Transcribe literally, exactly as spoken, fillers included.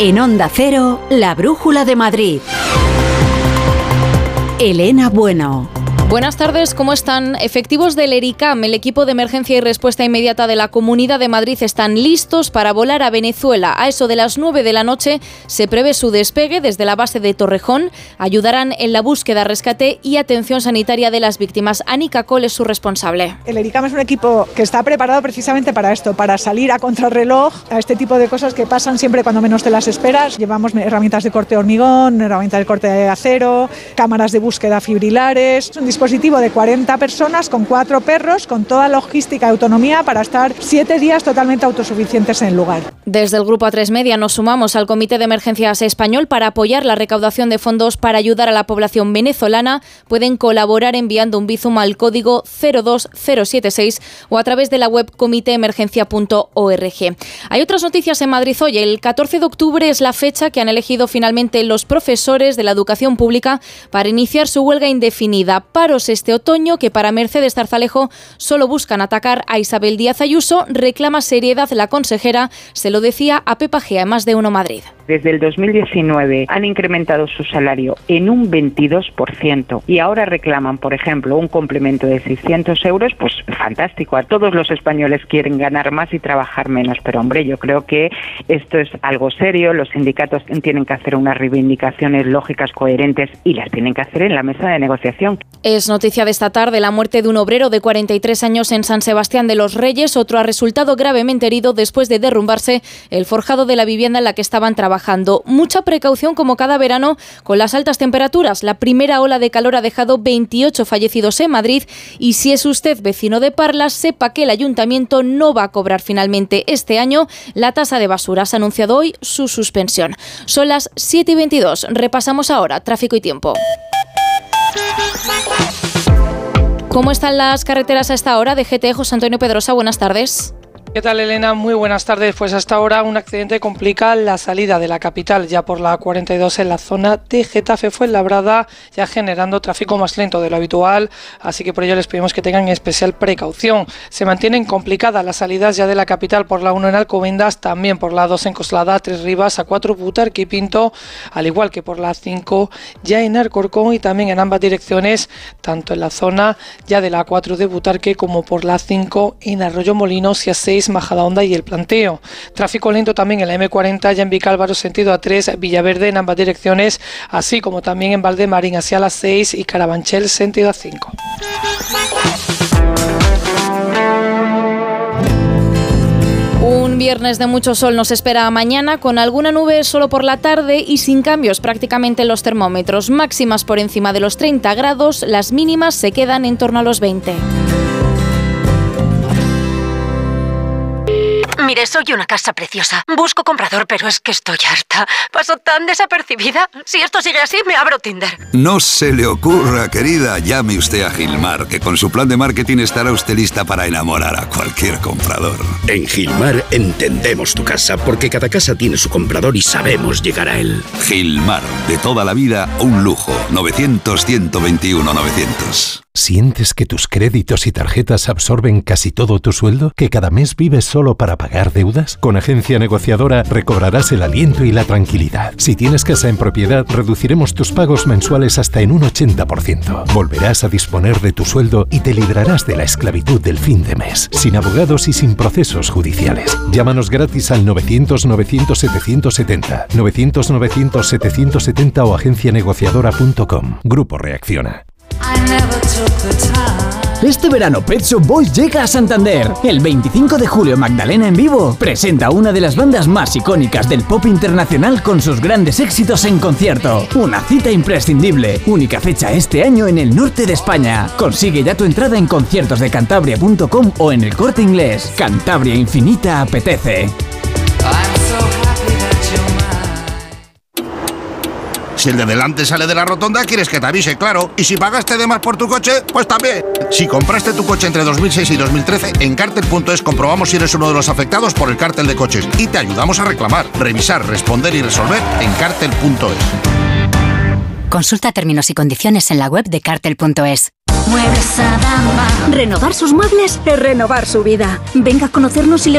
En Onda Cero, la Brújula de Madrid. Elena Bueno. Buenas tardes, ¿cómo están? Efectivos del ERICAM, el equipo de emergencia y respuesta inmediata de la Comunidad de Madrid, están listos para volar a Venezuela. A eso de las nueve de la noche se prevé su despegue desde la base de Torrejón. Ayudarán en la búsqueda, rescate y atención sanitaria de las víctimas. Anika Cole es su responsable. El ERICAM es un equipo que está preparado precisamente para esto, para salir a contrarreloj a este tipo de cosas que pasan siempre cuando menos te las esperas. Llevamos herramientas de corte de hormigón, herramientas de corte de acero, cámaras de búsqueda fibrilares. Es un dispositivo de cuarenta personas con cuatro perros, con toda logística y autonomía para estar siete días totalmente autosuficientes en el lugar. Desde el Grupo A tres Media nos sumamos al Comité de Emergencias Español para apoyar la recaudación de fondos para ayudar a la población venezolana. Pueden colaborar enviando un Bizum al código cero dos cero siete seis o a través de la web comité emergencia punto org. Hay otras noticias en Madrid hoy. El catorce de octubre es la fecha que han elegido finalmente los profesores de la educación pública para iniciar su huelga indefinida. Paros este otoño que para Mercedes Zarzalejo solo buscan atacar a Isabel Díaz Ayuso. Reclama seriedad la consejera, se lo decía a Pepa Gea en Más de Uno Madrid. Desde el dos mil diecinueve han incrementado su salario en un veintidós por ciento y ahora reclaman, por ejemplo, un complemento de seiscientos euros, pues fantástico. A todos los españoles quieren ganar más y trabajar menos, pero hombre, yo creo que esto es algo serio. Los sindicatos tienen que hacer unas reivindicaciones lógicas, coherentes y las tienen que hacer en la mesa de negociación. Es noticia de esta tarde la muerte de un obrero de cuarenta y tres años en San Sebastián de los Reyes. Otro ha resultado gravemente herido después de derrumbarse el forjado de la vivienda en la que estaban trabajando. Mucha precaución como cada verano con las altas temperaturas. La primera ola de calor ha dejado veintiocho fallecidos en Madrid y si es usted vecino de Parlas, sepa que el ayuntamiento no va a cobrar finalmente este año la tasa de basura. Se ha anunciado hoy su suspensión. Son las siete y veintidós. Repasamos ahora tráfico y tiempo. ¿Cómo están las carreteras a esta hora? De G T E, José Antonio Pedrosa, buenas tardes. ¿Qué tal, Elena? Muy buenas tardes. Pues hasta ahora un accidente complica la salida de la capital, ya por la cuarenta y dos en la zona de Getafe Fuenlabrada, ya generando tráfico más lento de lo habitual, así que por ello les pedimos que tengan especial precaución. Se mantienen complicadas las salidas ya de la capital por la uno en Alcobendas, también por la dos en Coslada, Tres Rivas, A cuatro Butarque y Pinto, al igual que por la cinco ya en Alcorcón y también en ambas direcciones, tanto en la zona ya de la A cuatro de Butarque como por la cinco en Arroyo Molinos y A seis Majadahonda y El Planteo. Tráfico lento también en la eme cuarenta ya en Vicálvaro sentido A tres, Villaverde en ambas direcciones, así como también en Valdemarín hacia la seis y Carabanchel sentido A cinco. Un viernes de mucho sol nos espera mañana, con alguna nube solo por la tarde y sin cambios prácticamente en los termómetros. Máximas por encima de los treinta grados, las mínimas se quedan en torno a los veinte. Mire, soy una casa preciosa. Busco comprador, pero es que estoy harta. Paso tan desapercibida. Si esto sigue así, me abro Tinder. No se le ocurra, querida. Llame usted a Gilmar, que con su plan de marketing estará usted lista para enamorar a cualquier comprador. En Gilmar entendemos tu casa, porque cada casa tiene su comprador y sabemos llegar a él. Gilmar, de toda la vida, un lujo. novecientos, ciento veintiuno, novecientos. ¿Sientes que tus créditos y tarjetas absorben casi todo tu sueldo? ¿Que cada mes vives solo para pagar deudas? Con Agencia Negociadora recobrarás el aliento y la tranquilidad. Si tienes casa en propiedad, reduciremos tus pagos mensuales hasta en un ochenta por ciento. Volverás a disponer de tu sueldo y te librarás de la esclavitud del fin de mes, sin abogados y sin procesos judiciales. Llámanos gratis al novecientos, novecientos, setecientos setenta, novecientos, novecientos, setecientos setenta o agencia negociadora punto com. Grupo Reacciona. Este verano Pet Shop Boys llega a Santander. El veinticinco de julio Magdalena en vivo presenta una de las bandas más icónicas del pop internacional con sus grandes éxitos en concierto. Una cita imprescindible. Única fecha este año en el norte de España. Consigue ya tu entrada en conciertos de cantabria punto com o en El Corte Inglés. Cantabria Infinita apetece. Si el de delante sale de la rotonda, quieres que te avise, claro. Y si pagaste de más por tu coche, pues también. Si compraste tu coche entre dos mil seis y dos mil trece, en cártel punto es comprobamos si eres uno de los afectados por el cártel de coches y te ayudamos a reclamar, revisar, responder y resolver en cártel punto es. Consulta términos y condiciones en la web de cártel punto es. Muebles Adama. Renovar sus muebles es renovar su vida. Venga a conocernos y le